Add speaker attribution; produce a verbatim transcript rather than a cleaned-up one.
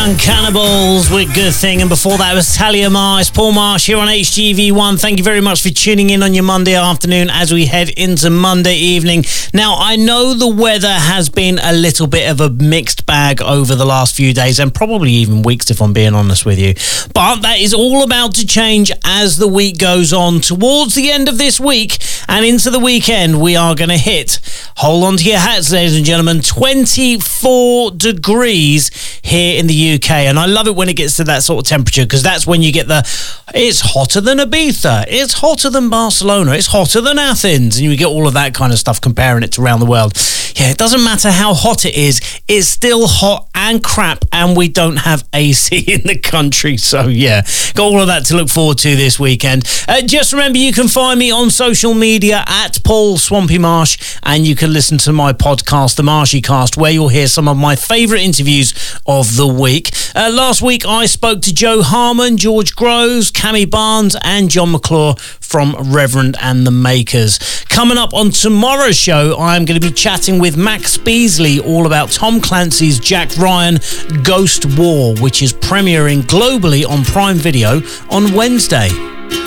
Speaker 1: Sun Cannibals with Good Thing, and before that was Talia Marsh, Paul Marsh here on H G V one. Thank you very much for tuning in on your Monday afternoon as we head into Monday evening. Now, I know the weather has been a little bit of a mixed bag over the last few days, and probably even weeks if I'm being honest with you, but that is all about to change as the week goes on. Towards the end of this week and into the weekend, we are going to hit, hold on to your hats ladies and gentlemen, twenty-four degrees here in the U K, and I love it when it gets to that sort of temperature, because that's when you get the, it's hotter than Ibiza, it's hotter than Barcelona, it's hotter than Athens, and you get all of that kind of stuff comparing it to around the world. Yeah, it doesn't matter how hot it is, it's still hot and crap, and we don't have A C in the country, so yeah, got all of that to look forward to this weekend. Uh, just remember, you can find me on social media at Paul Swampy Marsh, and you can listen to my podcast, The Marshy Cast, where you'll hear some of my favourite interviews of the week. Uh, last week, I spoke to Joe Harmon, George Groves, Cammy Barnes, and John McClure from Reverend and the Makers. Coming up on tomorrow's show, I'm going to be chatting with Max Beasley all about Tom Clancy's Jack Ryan Ghost War, which is premiering globally on Prime Video on Wednesday.